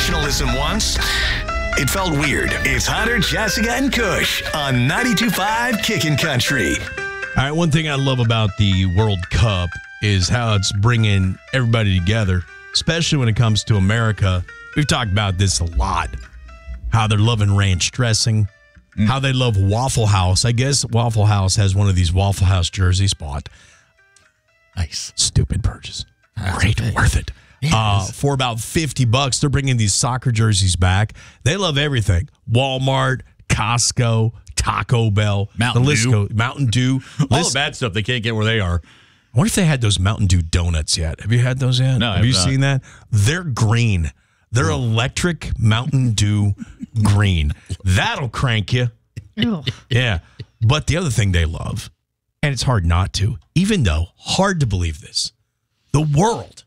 professionalism once, it felt weird. It's Hunter, Jessica, and Kush on 92.5 Kickin' Country. All right, one thing I love about the World Cup is how it's bringing everybody together, especially when it comes to America. We've talked about this a lot, how they're loving ranch dressing, how they love Waffle House. I guess Waffle House has one of these Waffle House jerseys bought. Nice. Stupid purchase. Great, worth it. For about $50, they're bringing these soccer jerseys back. They love everything. Walmart, Costco, Taco Bell, Mountain Dew. All the bad stuff they can't get where they are. I wonder if they had those Mountain Dew donuts yet. Have you had those yet? No, have you seen that? They're green. They're electric Mountain Dew green. That'll crank you. Yeah. But the other thing they love, and it's hard not to, even though hard to believe this, the world